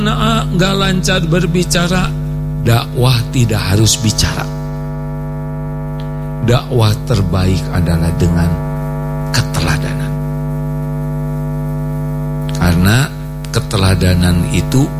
nggak lancar berbicara, dakwah tidak harus bicara. Dakwah terbaik adalah dengan keteladanan. Karena keteladanan itu